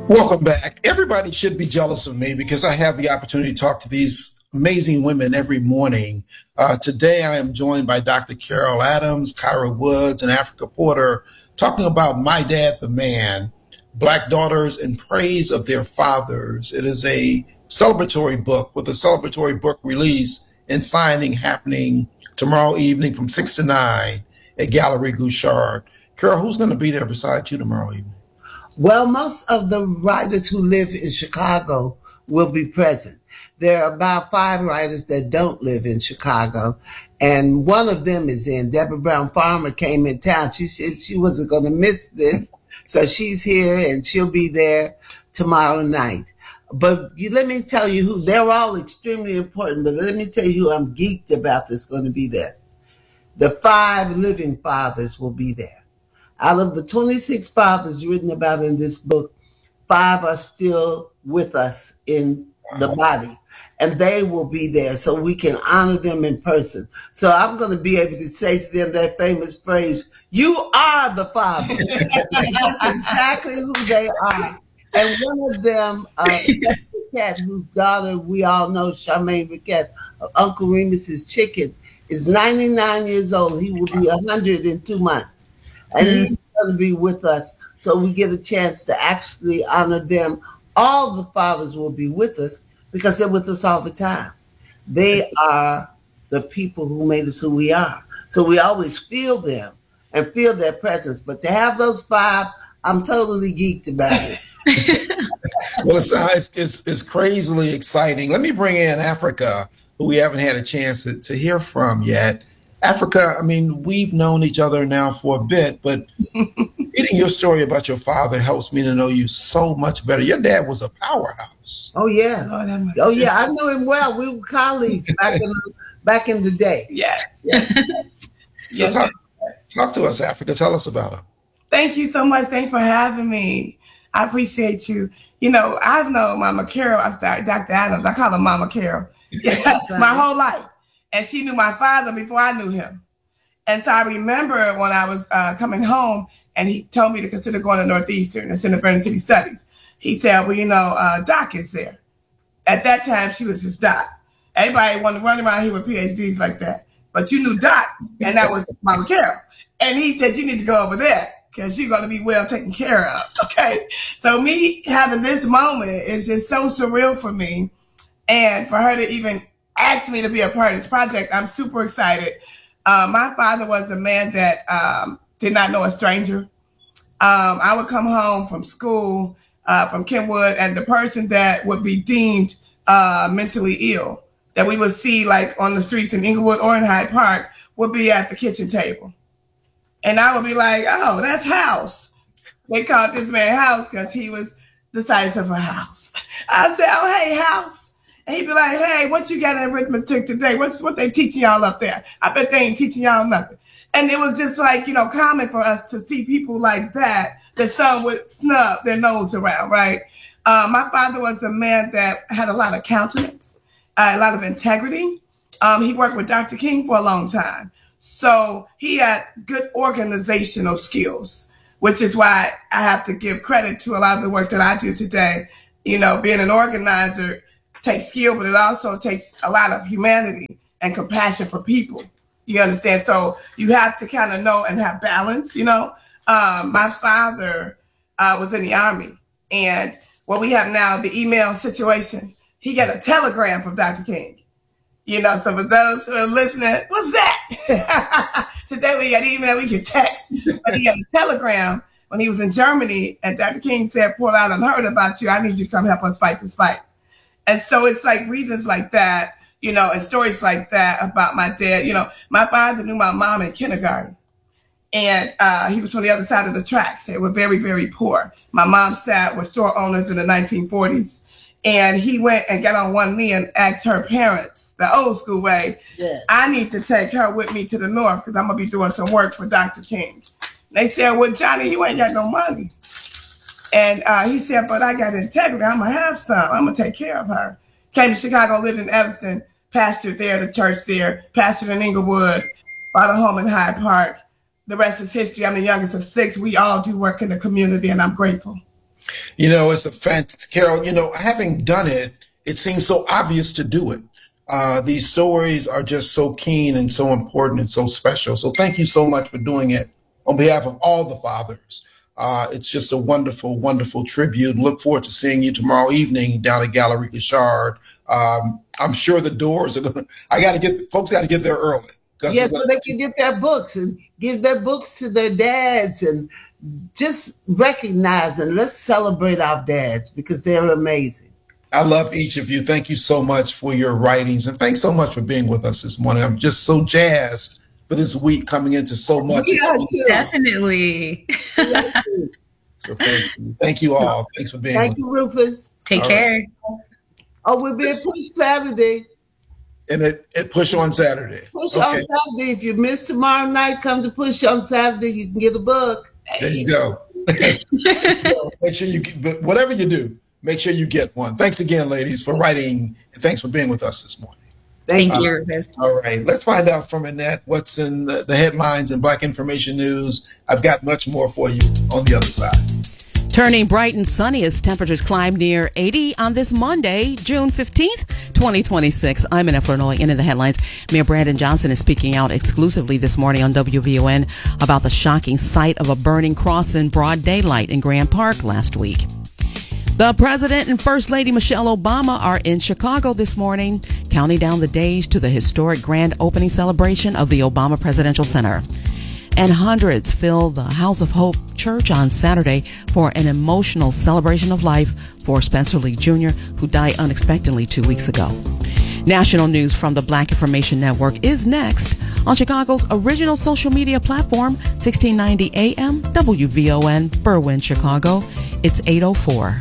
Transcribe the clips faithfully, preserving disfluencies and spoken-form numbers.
Welcome back. Everybody should be jealous of me because I have the opportunity to talk to these amazing women every morning. Uh, today, I am joined by Doctor Carol Adams, Kyra Woods, and Africa Porter, talking about My Dad the Man, Black Daughters in Praise of Their Fathers. It is a celebratory book with a celebratory book release and signing happening tomorrow evening from six to nine at Gallery Gouchard. Carol, who's going to be there besides you tomorrow evening? Well, most of the writers who live in Chicago will be present. There are about five writers that don't live in Chicago, and one of them is in. Deborah Brown Farmer came in town. She said she wasn't going to miss this, so she's here, and she'll be there tomorrow night. But you, let me tell you who, they're all extremely important, but let me tell you who I'm geeked about that's going to be there. The five living fathers will be there. Out of the twenty-six fathers written about in this book, five are still with us in the body, and they will be there so we can honor them in person. So I'm going to be able to say to them that famous phrase, "You are the father." That's exactly who they are. And one of them, uh, Riquette, whose daughter we all know, Charmaine Riquette, Uncle Remus's chicken, is ninety-nine years old. He will be one hundred in two months. And he's going to be with us, so we get a chance to actually honor them. All the fathers will be with us because they're with us all the time. They are the people who made us who we are. So we always feel them and feel their presence. But to have those five, I'm totally geeked about it. Well, it's, it's, it's, it's crazily exciting. Let me bring in Africa, who we haven't had a chance to, to hear from yet. Africa, I mean, we've known each other now for a bit, but reading your story about your father helps me to know you so much better. Your dad was a powerhouse. Oh, yeah. Oh, yeah. I know him well. We were colleagues back in, back in the day. Yes. yes. So yes. Talk, talk to us, Africa. Tell us about him. Thank you so much. Thanks for having me. I appreciate you. You know, I've known Mama Carol, I'm sorry, Doctor Adams. I call her Mama Carol my whole life. And she knew my father before I knew him. And so I remember when I was uh, coming home and he told me to consider going to Northeastern, the Center for Inner City Studies. He said, well, you know, uh, Doc is there. At that time, she was just Doc. Everybody wanted to run around here with P H Ds like that. But you knew Doc, and that was Mama Carol. And he said, you need to go over there because you're going to be well taken care of. Okay. So me having this moment is just so surreal for me. And for her to even asked me to be a part of this project, I'm super excited. Uh, my father was a man that um, did not know a stranger. Um, I would come home from school, uh, from Kenwood, and the person that would be deemed uh, mentally ill, that we would see like on the streets in Inglewood or in Hyde Park, would be at the kitchen table. And I would be like, oh, that's House. They called this man House because he was the size of a house. I said, oh, hey, House. And he'd be like, hey, what you got in arithmetic today? What's what they teaching y'all up there? I bet they ain't teaching y'all nothing. And it was just like, you know, common for us to see people like that, that some would snub their nose around, right? Uh, my father was a man that had a lot of countenance, uh, a lot of integrity. Um, he worked with Doctor King for a long time. So he had good organizational skills, which is why I have to give credit to a lot of the work that I do today. You know, being an organizer takes skill, but it also takes a lot of humanity and compassion for people. You understand? So you have to kind of know and have balance, you know. Um, my father uh, was in the Army, and what we have now, the email situation, he got a telegram from Doctor King. You know, so for those who are listening, what's that? Today we got email, we can text, but he got a telegram when he was in Germany, and Doctor King said, Paul, I done heard about you. I need you to come help us fight this fight. And so it's like reasons like that, you know, and stories like that about my dad. You know, my father knew my mom in kindergarten, and uh, he was from the other side of the tracks. They were very, very poor. My mom's side were store owners in the nineteen forties. And he went and got on one knee and asked her parents, the old school way, yeah. I need to take her with me to the north because I'm going to be doing some work for Doctor King. They said, well, Johnny, you ain't got no money. And uh, he said, but I got integrity. I'm going to have some. I'm going to take care of her. Came to Chicago, lived in Evanston, pastored there, the church there, pastored in Inglewood, bought a home in Hyde Park. The rest is history. I'm the youngest of six. We all do work in the community, and I'm grateful. You know, it's a fantastic, Carol, you know, having done it, it seems so obvious to do it. Uh, these stories are just so keen and so important and so special. So thank you so much for doing it on behalf of all the fathers. Uh, it's just a wonderful, wonderful tribute. Look forward to seeing you tomorrow evening down at Gallery Gashard. Um, I'm sure the doors are going to, I got to get, folks got to get there early. Yes, so they can get their books and give their books to their dads and just recognize and let's celebrate our dads because they're amazing. I love each of you. Thank you so much for your writings. And thanks so much for being with us this morning. I'm just so jazzed for this week coming into so much. Yeah, definitely. So thank you. Thank you all. Thanks for being thank with you, Rufus. Take all care. Right. Oh, we'll be at Push Saturday. And it, it Push on Saturday. Push okay. on Saturday. If you miss tomorrow night, come to Push on Saturday. You can get a book. There you go. So make sure you, but whatever you do, make sure you get one. Thanks again, ladies, for writing, and thanks for being with us this morning. Thank uh, you. All right, let's find out from Annette what's in the, the headlines in Black Information News. I've got much more for you on the other side. Turning bright and sunny as temperatures climb near eighty on this Monday, June fifteenth, twenty twenty-six. I'm Annette Flournoy, and in the headlines, Mayor Brandon Johnson is speaking out exclusively this morning on W V O N about the shocking sight of a burning cross in broad daylight in Grant Park last week. The President and First Lady Michelle Obama are in Chicago this morning, counting down the days to the historic grand opening celebration of the Obama Presidential Center. And hundreds filled the House of Hope Church on Saturday for an emotional celebration of life for Spencer Lee Junior, who died unexpectedly two weeks ago. National news from the Black Information Network is next on Chicago's original social media platform, sixteen ninety A M W V O N, Berwyn, Chicago. It's eight oh four.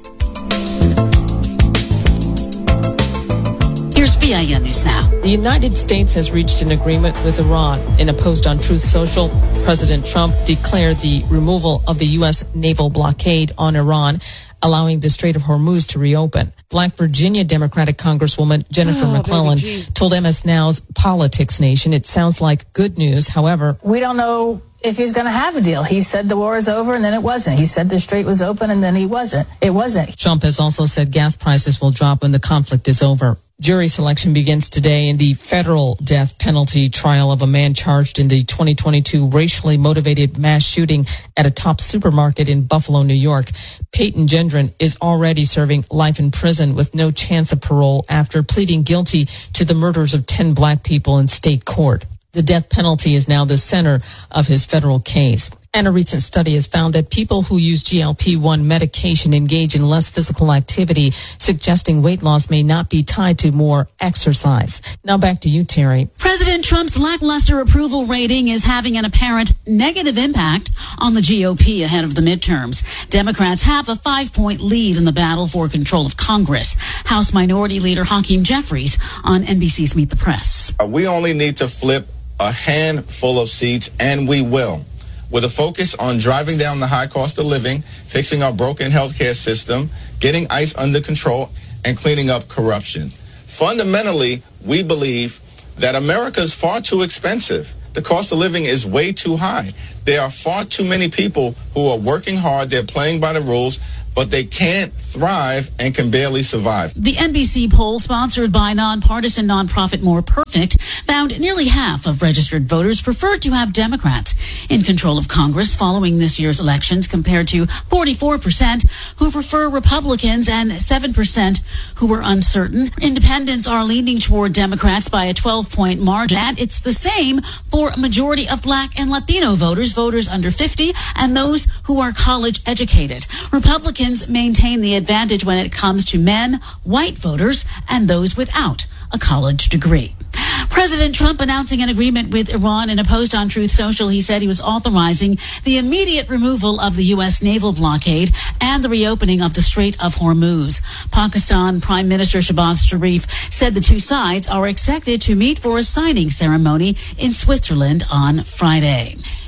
Here's B I N News Now. The United States has reached an agreement with Iran. In a post on Truth Social, President Trump declared the removal of the U S naval blockade on Iran, allowing the Strait of Hormuz to reopen. Black Virginia Democratic Congresswoman Jennifer oh, McClellan told M S Now's Politics Nation it sounds like good news. However, we don't know if he's going to have a deal. He said the war is over and then it wasn't. He said the strait was open and then he wasn't. It wasn't. Trump has also said gas prices will drop when the conflict is over. Jury selection begins today in the federal death penalty trial of a man charged in the twenty twenty-two racially motivated mass shooting at a top supermarket in Buffalo, New York. Peyton Gendron is already serving life in prison with no chance of parole after pleading guilty to the murders of ten black people in state court. The death penalty is now the center of his federal case. And a recent study has found that people who use G L P one medication engage in less physical activity, suggesting weight loss may not be tied to more exercise. Now back to you, Terry. President Trump's lackluster approval rating is having an apparent negative impact on the G O P ahead of the midterms. Democrats have a five-point lead in the battle for control of Congress. House Minority Leader Hakeem Jeffries on N B C's Meet the Press. We only need to flip a handful of seats, and we will. With a focus on driving down the high cost of living, fixing our broken healthcare system, getting ICE under control, and cleaning up corruption. Fundamentally, we believe that America is far too expensive. The cost of living is way too high. There are far too many people who are working hard, they're playing by the rules, but they can't thrive and can barely survive. The N B C poll, sponsored by nonpartisan nonprofit More Perfect, found nearly half of registered voters preferred to have Democrats in control of Congress following this year's elections, compared to forty-four percent who prefer Republicans and seven percent who were uncertain. Independents are leaning toward Democrats by a twelve-point margin, and it's the same for a majority of Black and Latino voters, voters under fifty, and those who are college educated. Republicans maintain the advantage when it comes to men, white voters, and those without a college degree. President Trump announcing an agreement with Iran. In a post on Truth Social, he said he was authorizing the immediate removal of the U S naval blockade and the reopening of the Strait of Hormuz. Pakistan Prime Minister Shehbaz Sharif said the two sides are expected to meet for a signing ceremony in Switzerland on Friday.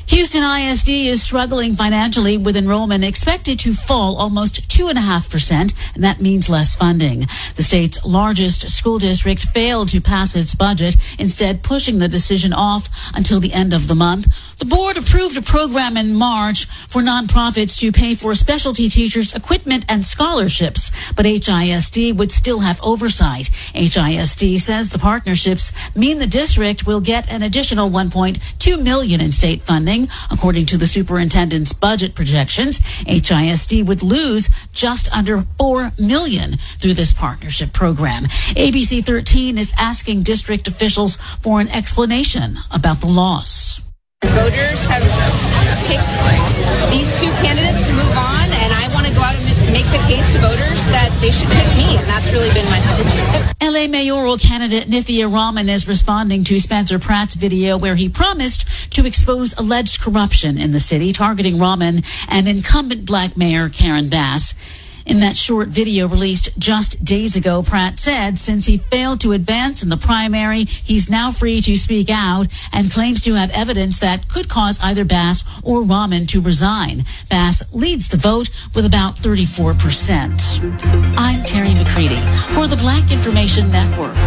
Houston I S D is struggling financially with enrollment expected to fall almost two point five percent, and that means less funding. The state's largest school district failed to pass its budget, instead pushing the decision off until the end of the month. The board approved a program in March for nonprofits to pay for specialty teachers' equipment and scholarships, but H I S D would still have oversight. H I S D says the partnerships mean the district will get an additional one point two million dollars in state funding. According to the superintendent's budget projections, H I S D would lose just under four million dollars through this partnership program. A B C thirteen is asking district officials for an explanation about the loss. Voters have picked these two candidates to move on, and I want to go out and make the case to voters that they should pick me, and that's really been my focus. L A mayoral candidate Nithya Raman is responding to Spencer Pratt's video where he promised to expose alleged corruption in the city, targeting Raman and incumbent black mayor Karen Bass. In that short video released just days ago, Pratt said since he failed to advance in the primary, he's now free to speak out and claims to have evidence that could cause either Bass or Raman to resign. Bass leads the vote with about thirty-four percent. I'm Terry McCready for the Black Information Network.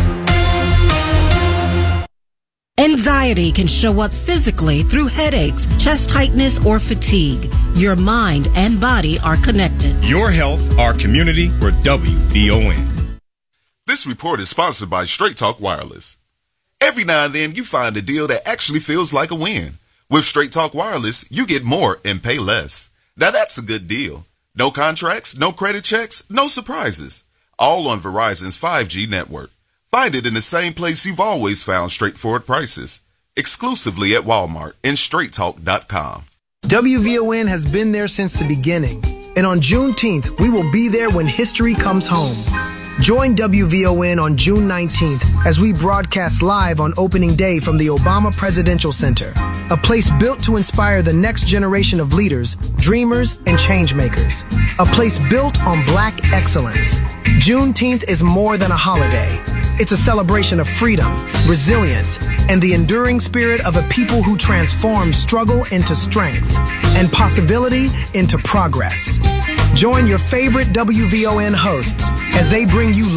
Anxiety can show up physically through headaches, chest tightness, or fatigue. Your mind and body are connected. Your health, our community, we're W V O N. This report is sponsored by Straight Talk Wireless. Every now and then you find a deal that actually feels like a win. With Straight Talk Wireless, you get more and pay less. Now that's a good deal. No contracts, no credit checks, no surprises. All on Verizon's five G network. Find it in the same place you've always found straightforward prices. Exclusively at Walmart and straight talk dot com. W V O N has been there since the beginning. And on Juneteenth, we will be there when history comes home. Join W V O N on June nineteenth as we broadcast live on opening day from the Obama Presidential Center, a place built to inspire the next generation of leaders, dreamers, and changemakers. A place built on black excellence. Juneteenth is more than a holiday. It's a celebration of freedom, resilience, and the enduring spirit of a people who transform struggle into strength and possibility into progress. Join your favorite W V O N hosts as they bring you